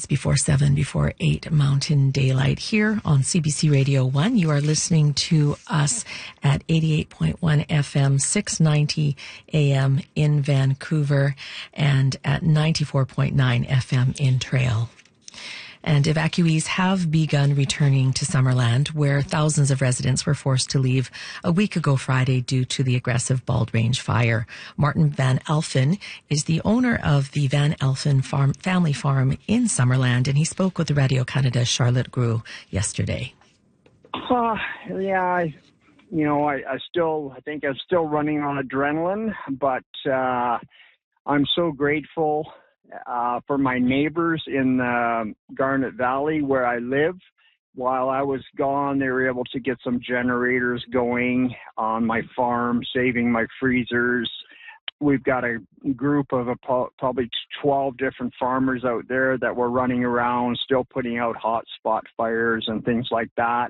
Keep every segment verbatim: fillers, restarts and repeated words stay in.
minutes before seven, before eight Mountain Daylight here on C B C Radio one. You are listening to us at eighty-eight point one F M, six ninety A M in Vancouver, and at ninety-four point nine F M in Trail. And evacuees have begun returning to Summerland, where thousands of residents were forced to leave a week ago Friday due to the aggressive Bald Range fire. Martin Van Alphen is the owner of the Van Alphen farm, family farm in Summerland, and he spoke with Radio-Canada's Charlotte Grew yesterday. Uh, yeah, I, you know, I, I still, I think I'm still running on adrenaline, but uh, I'm so grateful Uh, for my neighbors in the Garnet Valley where I live. While I was gone, they were able to get some generators going on my farm, saving my freezers. We've got a group of a, probably twelve different farmers out there that were running around, still putting out hot spot fires and things like that.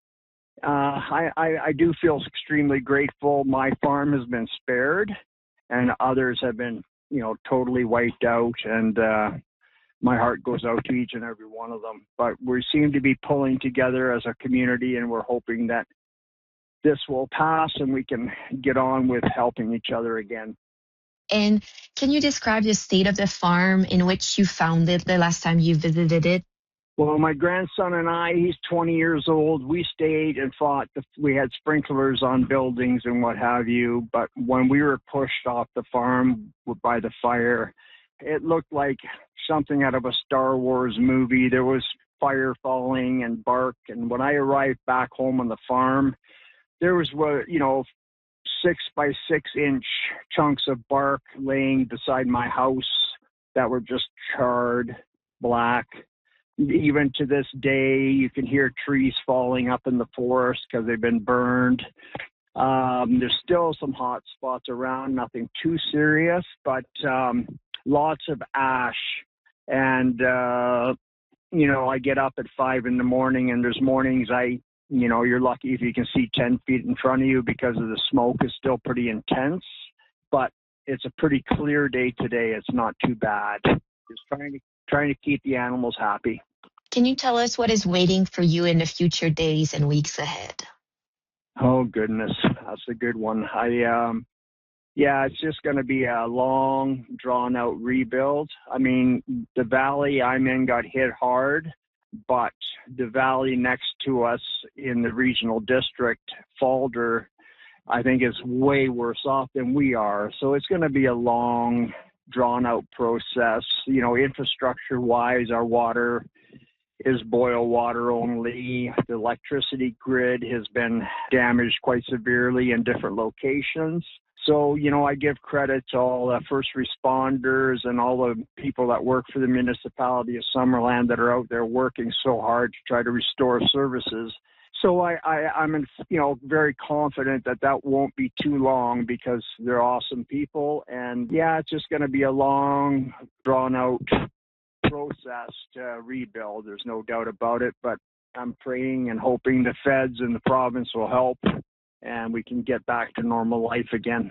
Uh, I, I, I do feel extremely grateful. My farm has been spared, and others have been you know, totally wiped out, and uh, my heart goes out to each and every one of them. But we seem to be pulling together as a community, and we're hoping that this will pass and we can get on with helping each other again. And can you describe the state of the farm in which you found it the last time you visited it? Well, my grandson and I, he's twenty years old. We stayed and fought. The, we had sprinklers on buildings and what have you. But when we were pushed off the farm by the fire, it looked like something out of a Star Wars movie. There was fire falling and bark. And when I arrived back home on the farm, there was, you know, six by six inch chunks of bark laying beside my house that were just charred black. Even to this day, you can hear trees falling up in the forest because they've been burned. Um, there's still some hot spots around, nothing too serious, but um, lots of ash. And, uh, you know, I get up at five in the morning, and there's mornings I, you know, you're lucky if you can see ten feet in front of you because of the smoke is still pretty intense. But it's a pretty clear day today. It's not too bad. Just trying to trying to keep the animals happy. Can you tell us what is waiting for you in the future days and weeks ahead? Oh, goodness. That's a good one. I, um, yeah, it's just going to be a long, drawn-out rebuild. I mean, the valley I'm in got hit hard, but the valley next to us in the regional district, Falder, I think is way worse off than we are. So it's going to be a long, drawn-out process. You know, infrastructure-wise, our water is boil water only. The electricity grid has been damaged quite severely in different locations. So, you know, I give credit to all the first responders and all the people that work for the municipality of Summerland that are out there working so hard to try to restore services. So I, I, I'm, in, you know, very confident that that won't be too long because they're awesome people. And yeah, it's just going to be a long, drawn-out process to rebuild. There's no doubt about it. But I'm praying and hoping the feds and the province will help and we can get back to normal life again.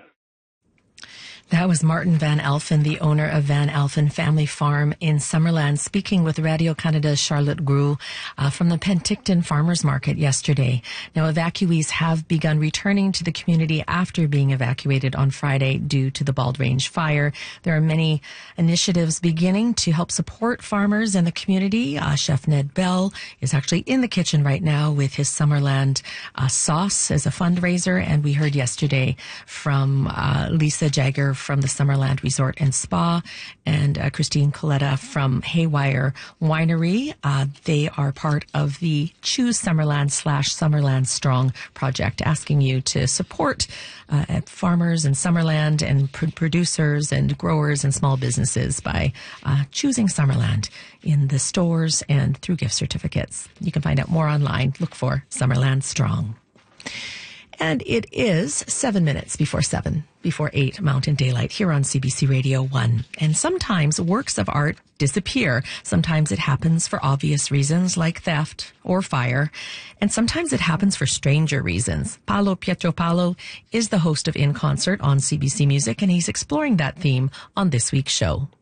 That was Martin Van Alphen, the owner of Van Alphen Family Farm in Summerland, speaking with Radio-Canada's Charlotte Grew uh, from the Penticton Farmers Market yesterday. Now, evacuees have begun returning to the community after being evacuated on Friday due to the Bald Range fire. There are many initiatives beginning to help support farmers in the community. Uh, Chef Ned Bell is actually in the kitchen right now with his Summerland uh, sauce as a fundraiser, and we heard yesterday from uh, Lisa Jagger from the Summerland Resort and Spa and uh, Christine Coletta from Haywire Winery. Uh, they are part of the Choose Summerland slash Summerland Strong project, asking you to support uh, farmers in Summerland and pr- producers and growers and small businesses by uh, choosing Summerland in the stores and through gift certificates. You can find out more online. Look for Summerland Strong. And it is seven minutes before seven, before eight Mountain Daylight here on C B C Radio one. And sometimes works of art disappear. Sometimes it happens for obvious reasons like theft or fire. And sometimes it happens for stranger reasons. Paolo Pietropalo is the host of In Concert on C B C Music, and he's exploring that theme on this week's show.